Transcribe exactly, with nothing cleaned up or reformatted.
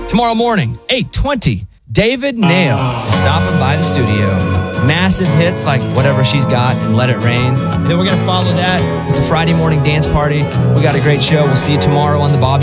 Tomorrow morning, eight twenty, David Nail is stopping by the studio. Massive hits like Whatever She's Got and Let It Rain. And then we're going to follow that with the Friday morning dance party. We got a great show. We'll see you tomorrow on the Bob